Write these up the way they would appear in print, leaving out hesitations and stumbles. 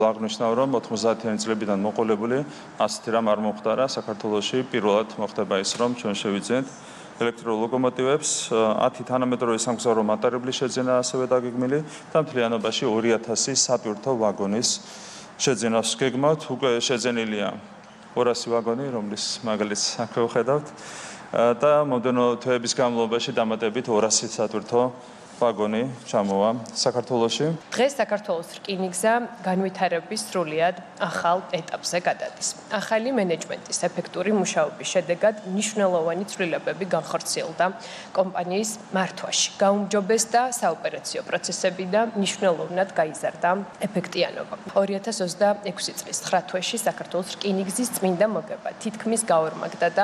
აღნიშნავ, რომ 90-იანი წლებიდან მოყოლებული ასეთი რამ არ მომხდარა საქართველოში. პირველად მოხდება ის, რომ ჩვენ შევიძინეთ ელექტროლოკომოტივებს, 10 თანამედროვე სამგზავრო მატარებლის შეძენა ასევე დაგეგმილი და მთლიანობაში 2000 სატვირთო ვაგონის შეძენას გეგმავთ. უკვე შეძენილია 200 ვაგონი, რომლის მაგალითს აქ ვხედავთ და მომდენო თვეების განმავლობაში დამატებით 200 სატვირთო ვაგონი ჩამოვა საქართველოში. დღეს საქართველოს რკინიგზა განვითარების სრულიად ახალ ეტაპზე გადადის. ახალი მენეჯმენტის ეფექტური მუშაობის შედეგად მნიშვნელოვანი ცვლილებები განხორციელდა კომპანიის მართვაში. გაუმჯობესდა საოპერაციო პროცესები და მნიშვნელოვნად გაიზარდა ეფექტიანობა. 2026 წლის 9 თვეში საქართველოს რკინიგზის წმინდა მოგება თითქმის გაორმაგდა და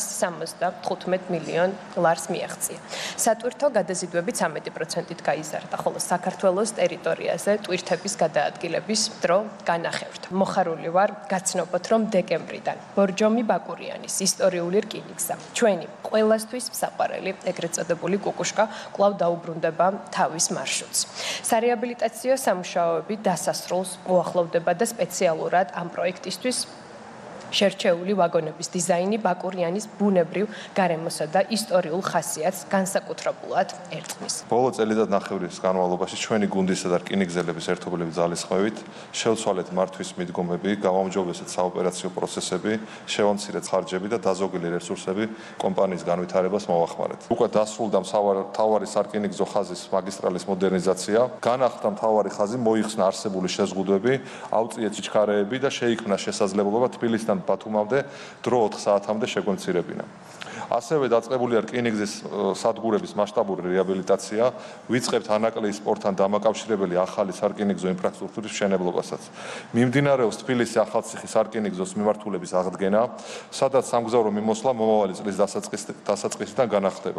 175 მილიონ ლარს მიაღწია. სატვირთო გადაზიდვები 13%-ით გაიზარდა, ხოლო საქართველოს ტერიტორიაზე ტვირთების გადაადგილების დრო განახევრდა. მოხარული ვარ გაცნობოთ, რომ დეკემბრიდან ბორჯომი ბაკურიანის ისტორიული რკინიგზა, ჩვენი ყველასთვის საყვარელი ეგრეთ წოდებული კუკუშკა კვლავ დაუბრუნდება თავის მარშრუტს. სარეაბილიტაციო სამუშაოები დასასრულს უახლოვდება და სპეციალურად ამ პროექტისთვის შერჩეული ვაგონების დიზაინი ბაკურიანის ბუნებრივ გარემოსა და ისტორიულ ხასიათს განსაკუთრებულად ერწყმის. ბოლო წელიწადნახევრის განმავლობაში ჩვენი გუნდისა და რკინიგზელების ერთობლივი ძალისხმევით შევცვალეთ მართვის მიდგომები, გავაუმჯობესეთ საოპერაციო პროცესები, შევამცირეთ ხარჯები და დაზოგილი რესურსები კომპანიის განვითარებას მოვახმარეთ. უკვე დასრულდა მთავარი სარკინიგზო ხაზის მაგისტრალის მოდერნიზაცია, განახლდა მთავარი ხაზი, მოიხსნა არსებული შეზღუდვები, აუწიეთ სიჩქარეები და შეიქმნა შესაძლებლობა თბილისიდან ბათუმამდე დრო 4 საათამდე შეგვემცირებინა. ასევე დაწყებულია რკინიგზის სადგურების მასშტაბური რეაბილიტაცია, ვიწყებთ ანაკლიის სპორტთან დამაკავშირებელი ახალი სარკინიგზო ინფრასტრუქტურის მშენებლობასაც. მიმდინარეობს თბილისის ახალციხის სარკინიგზოს მიმართულების აღდგენა, სადაც სამგზავრო მიმოსვლა მომავალი წლის დასაწყისიდან განახდება.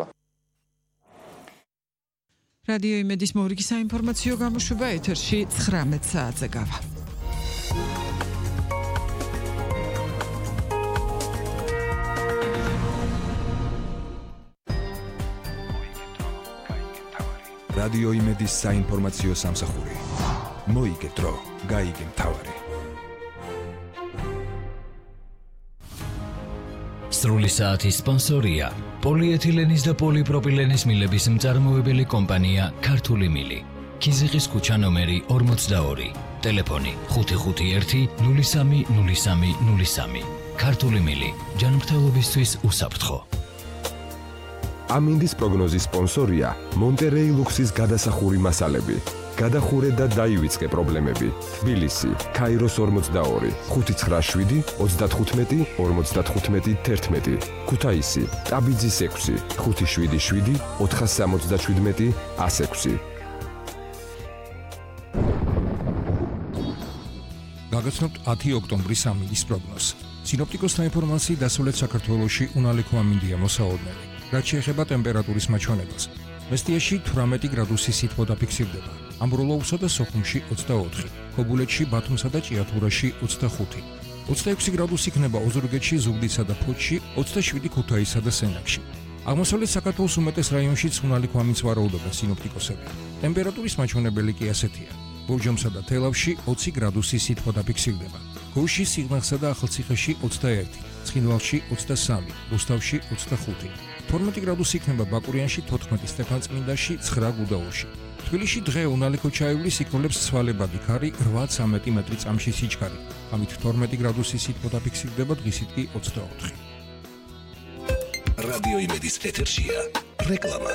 რადიო იმედის მორიგი საინფორმაციო გამოშვება ეთერში 19 საათზე გავა. რადიო იმედის საინფორმაციო სამსახური. მოიგე დრო, გაიგე მთავარი. სრული საათის სპონსორია პოლიეთილენის და პოლიპროპილენის მილების მწარმოებელი კომპანია ქართული მილი. ქიზიყის ქუჩა ნომერი 42, ტელეფონი 551 030303. ქართული მილი, ჯანმრთელობისთვის უსაფრთხო. ამინდის პროგნოზის სპონსორია მონტერეი ლუქსის გადასახური მასალები. გადახურე და დაივიწყე პრობლემები. თბილისი, ქაიროს 42, 597 35 55 11. ქუთაისი, ტაბიძის 6, 577 477 106. გაგაცნობთ 10 ოქტომბრის ამინდის პროგნოზს. სინოპტიკოსთა ინფორმაციით დასავლეთ საქართველოში უნალექო ამინდია მოსაოდნელი. რაც შეეხება ტემპერატურის მაჩვენებას. მესტიაში 18 გრადუსი სითბო დაფიქსირდება. ამბროლოუსა და სოხუმში 24, ქობულეთში, ბათუმსა და ჭიათურაში 25. 26 გრადუსი იქნება ოზურგეთში, ზუგდიდსა და ფოთში, 27 ქუთაისსა და სენაკში. აღმოსავლეთ საქართველოს უმეტეს რაიონშიც უნალექო ამინდს ვარაუდობენ სინოპტიკოსები. ტემპერატურის მაჩვენებელი კი ასეთია. ბორჯომსა და თელავში 20 გრადუსი სითბო დაფიქსირდება. გუშინში, სიღნაღსა და ახალციხეში 21, ცხინვალში 23, რუსთავში 25. 12 გრადუსი იქნება ბაკურიანში, 14 სტეფანწმინდაში, 9 გუდაურში. თბილისში დღე უნალექო ჩაივლის იქნოლებს ცვალებადი ქარი 8-13 მეტრი წამში სიჩქარე. ამით 12 გრადუსი სითბო დაფიქსირდება, დღისით კი 24. რადიო იმედის ეთერშია რეკლამა.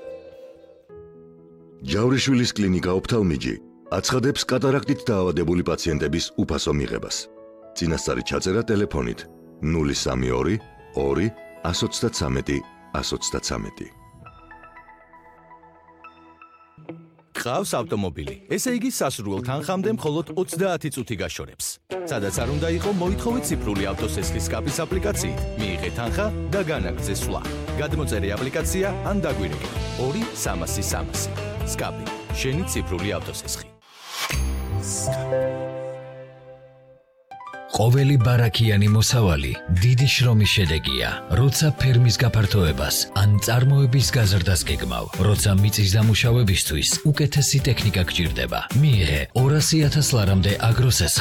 ჯავრიშვილის კლინიკა ოფთალმიჯი აცხადებს კატარაქტით დაავადებული პაციენტების უფასო მიღებას. წინასწარი ჩაწერა ტელეფონით 032 2 133 133. ყავს ავტომობილი, ესე იგი სასურველ თანხამდე მხოლოდ 30 წუთი გაშორებს. სადაც არ უნდა იყო, მოითხოვეთ ციფრული ავტოსესხის სკაპის აპლიკაციით, მიიღეთ თანხა და განაგრძე სვლა. გადმოწერე აპლიკაცია ან დაგვირეკე 2-300-300. სკაპი, შენი ციფრული ავტოსესხი. ყოველი ბარაქიანი მოსავალი დიდი შრომის შედეგია. როცა ფერმის გაფართოებას ან წარმოების გაზრდას გეგმავ, როცა მიწის დამუშავებისთვის უკეთესი ტექნიკა გჭირდება, მიიღე 200,000 ლარამდე აგროსესხი.